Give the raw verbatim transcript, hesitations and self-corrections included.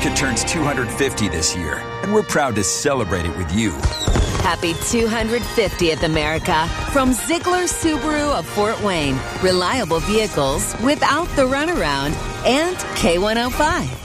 America turns two hundred fifty this year, and we're proud to celebrate it with you. Happy two hundred fiftieth, America, from Ziegler Subaru of Fort Wayne. Reliable vehicles without the runaround, and K one oh five.